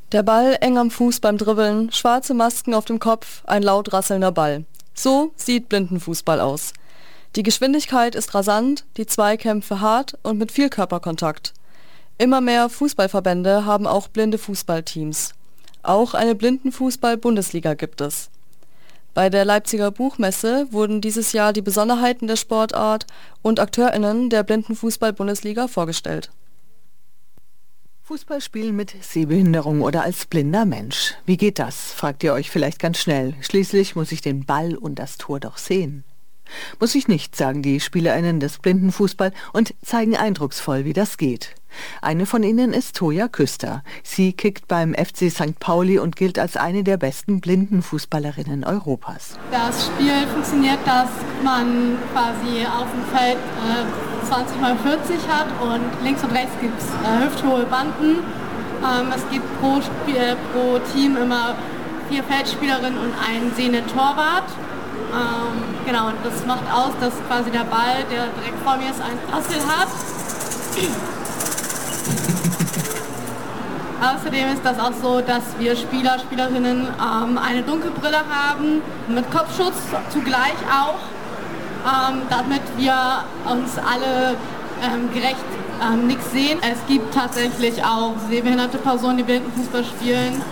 Der Ball eng am Fuß beim Dribbeln, schwarze Masken auf dem Kopf, ein laut rasselnder Ball. So sieht Blindenfußball aus. Die Geschwindigkeit ist rasant, die Zweikämpfe hart und mit viel Körperkontakt. Immer mehr Fußballverbände haben auch blinde Fußballteams. Auch eine Blindenfußball-Bundesliga gibt es. Bei der Leipziger Buchmesse wurden dieses Jahr die Besonderheiten der Sportart und AkteurInnen der Blindenfußball-Bundesliga vorgestellt. Fußball spielen mit Sehbehinderung oder als blinder Mensch. Wie geht das, fragt ihr euch vielleicht ganz schnell. Schließlich muss ich den Ball und das Tor doch sehen. Muss ich nicht, sagen die SpielerInnen des Blindenfußball und zeigen eindrucksvoll, wie das geht. Eine von ihnen ist Toja Küster. Sie kickt beim FC St. Pauli und gilt als eine der besten Blindenfußballerinnen Europas. Das Spiel funktioniert, dass man quasi auf dem Feld 20x40 hat und links und rechts gibt es hüfthohe Banden. Es gibt pro Team immer 4 Feldspielerinnen und einen sehenden Torwart. Genau, das macht aus, dass quasi der Ball, der direkt vor mir ist, einen Rassel hat. Außerdem ist das auch so, dass wir Spielerinnen eine Dunkelbrille haben, mit Kopfschutz zugleich auch, damit wir uns alle gerecht nichts sehen. Es gibt tatsächlich auch sehbehinderte Personen, die Blindenfußball spielen,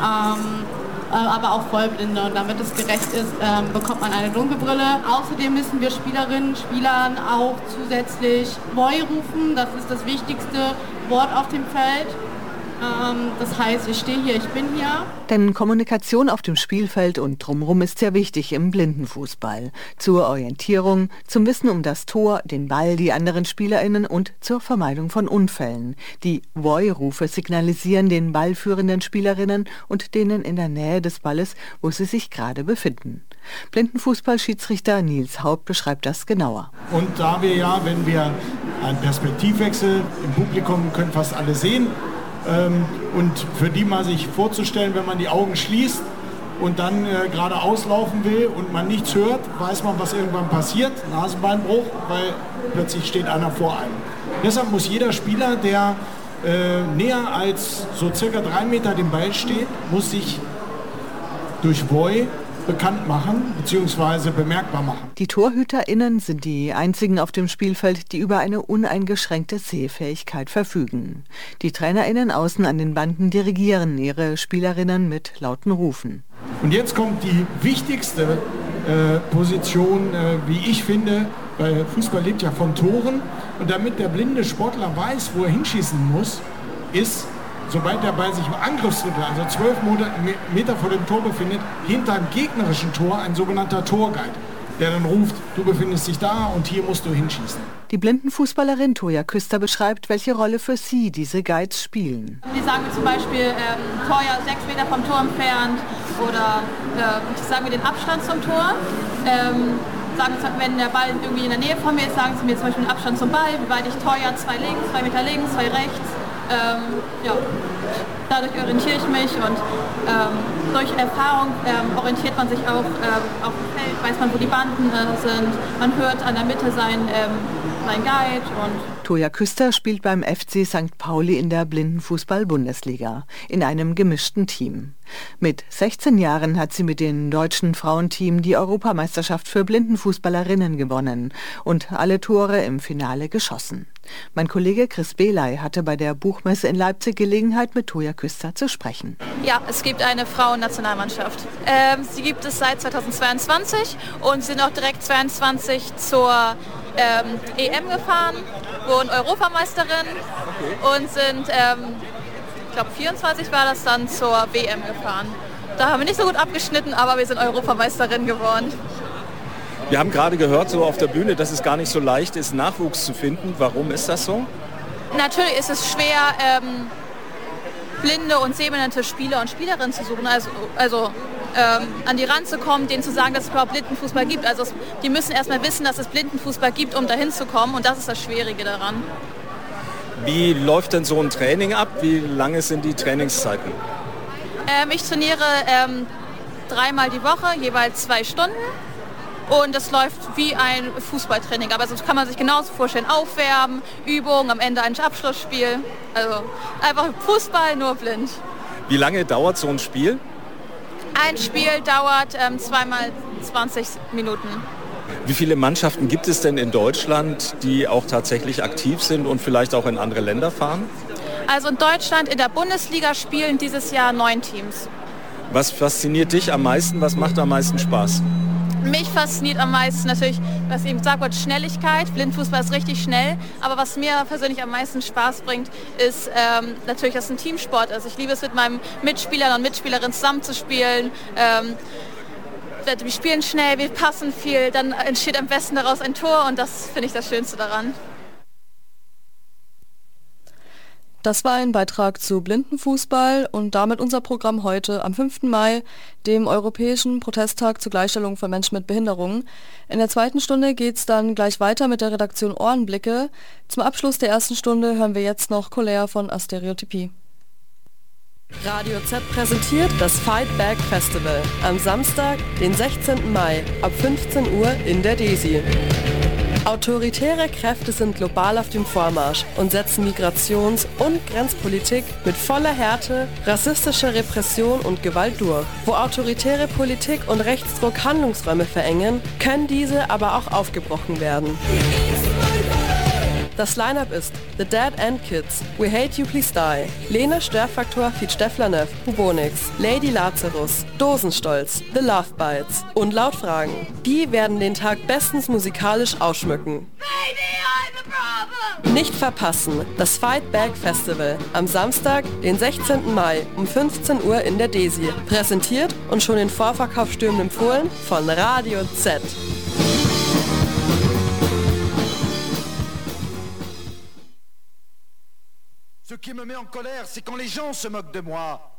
aber auch Vollblinde. Und damit es gerecht ist, bekommt man eine Dunkelbrille. Außerdem müssen wir Spielerinnen und Spielern auch zusätzlich Boy rufen. Das ist das wichtigste Wort auf dem Feld. Das heißt, ich stehe hier, ich bin hier. Denn Kommunikation auf dem Spielfeld und drumherum ist sehr wichtig im Blindenfußball. Zur Orientierung, zum Wissen um das Tor, den Ball, die anderen SpielerInnen und zur Vermeidung von Unfällen. Die Voy-Rufe signalisieren den ballführenden SpielerInnen und denen in der Nähe des Balles, wo sie sich gerade befinden. Blindenfußball-Schiedsrichter Nils Haupt beschreibt das genauer. Und da wir ja, wenn wir einen Perspektivwechsel im Publikum können fast alle sehen, und für die mal sich vorzustellen, wenn man die Augen schließt und dann geradeaus laufen will und man nichts hört, weiß man, was irgendwann passiert, Nasenbeinbruch, weil plötzlich steht einer vor einem. Deshalb muss jeder Spieler, der näher als so circa 3 Meter dem Ball steht, muss sich durch Voy bekannt machen bzw. bemerkbar machen. Die TorhüterInnen sind die einzigen auf dem Spielfeld, die über eine uneingeschränkte Sehfähigkeit verfügen. Die TrainerInnen außen an den Banden dirigieren ihre Spielerinnen mit lauten Rufen. Und jetzt kommt die wichtigste Position, wie ich finde, weil Fußball lebt ja von Toren. Und damit der blinde Sportler weiß, wo er hinschießen muss, ist, sobald der Ball sich im Angriffsdrittel, also 12 Meter vor dem Tor befindet, hinter dem gegnerischen Tor ein sogenannter Torguide, der dann ruft, du befindest dich da und hier musst du hinschießen. Die Blindenfußballerin Toja Küster beschreibt, welche Rolle für sie diese Guides spielen. Die sagen mir zum Beispiel, Tor 6 Meter vom Tor entfernt oder sagen mir den Abstand zum Tor. Sagen, wenn der Ball irgendwie in der Nähe von mir ist, sagen sie mir zum Beispiel den Abstand zum Ball, wie weit ich Tor 2 Meter links, 2 rechts. Dadurch orientiere ich mich und durch Erfahrung orientiert man sich auch auf dem Feld, weiß man, wo die Banden sind, man hört an der Mitte sein Guide. Toja Küster spielt beim FC St. Pauli in der Blindenfußball-Bundesliga in einem gemischten Team. Mit 16 Jahren hat sie mit dem deutschen Frauenteam die Europameisterschaft für Blindenfußballerinnen gewonnen und alle Tore im Finale geschossen. Mein Kollege Chris Belay hatte bei der Buchmesse in Leipzig Gelegenheit, mit Toja Küster zu sprechen. Ja, es gibt eine Frauennationalmannschaft. Sie gibt es seit 2022 und sind auch direkt 22 zur EM gefahren, wurden Europameisterin und sind, ich glaube 24 war das dann, zur WM gefahren. Da haben wir nicht so gut abgeschnitten, aber wir sind Europameisterin geworden. Wir haben gerade gehört, so auf der Bühne, dass es gar nicht so leicht ist, Nachwuchs zu finden. Warum ist das so? Natürlich ist es schwer, blinde und sehbehinderte Spieler und Spielerinnen zu suchen, also an die ranzukommen, denen zu sagen, dass es überhaupt Blindenfußball gibt. Also die müssen erstmal wissen, dass es Blindenfußball gibt, um dahin zu kommen, und das ist das Schwierige daran. Wie läuft denn so ein Training ab? Wie lange sind die Trainingszeiten? Ich trainiere 3-mal die Woche, jeweils 2 Stunden. Und das läuft wie ein Fußballtraining. Aber das kann man sich genauso vorstellen. Aufwärmen, Übungen, am Ende ein Abschlussspiel. Also einfach Fußball, nur blind. Wie lange dauert so ein Spiel? Ein Spiel dauert 2x20 Minuten. Wie viele Mannschaften gibt es denn in Deutschland, die auch tatsächlich aktiv sind und vielleicht auch in andere Länder fahren? Also in Deutschland in der Bundesliga spielen dieses Jahr 9 Teams. Was fasziniert dich am meisten? Was macht am meisten Spaß? Mich fasziniert am meisten natürlich, was eben gesagt wird, Schnelligkeit. Blindfußball ist richtig schnell, aber was mir persönlich am meisten Spaß bringt, ist natürlich, dass es ein Teamsport ist. Ich liebe es, mit meinen Mitspielern und Mitspielerinnen zusammenzuspielen. Wir spielen schnell, wir passen viel, dann entsteht am besten daraus ein Tor und das finde ich das Schönste daran. Das war ein Beitrag zu Blindenfußball und damit unser Programm heute am 5. Mai, dem Europäischen Protesttag zur Gleichstellung von Menschen mit Behinderungen. In der zweiten Stunde geht es dann gleich weiter mit der Redaktion Ohrenblicke. Zum Abschluss der ersten Stunde hören wir jetzt noch Colère von Astereotypie. Radio Z präsentiert das Fight Back Festival am Samstag, den 16. Mai ab 15 Uhr in der DESI. Autoritäre Kräfte sind global auf dem Vormarsch und setzen Migrations- und Grenzpolitik mit voller Härte, rassistischer Repression und Gewalt durch. Wo autoritäre Politik und Rechtsdruck Handlungsräume verengen, können diese aber auch aufgebrochen werden. Das Line-Up ist The Dead End Kids, We Hate You Please Die, Lena Störfaktor feat. Steflanev, Bubonix, Lady Lazarus, Dosenstolz, The Love Bites und Lautfragen. Die werden den Tag bestens musikalisch ausschmücken. Nicht verpassen, das Fight Back Festival am Samstag, den 16. Mai um 15 Uhr in der DESI. Präsentiert und schon in Vorverkauf stürmend empfohlen von Radio Z. Ce qui me met en colère, c'est quand les gens se moquent de moi.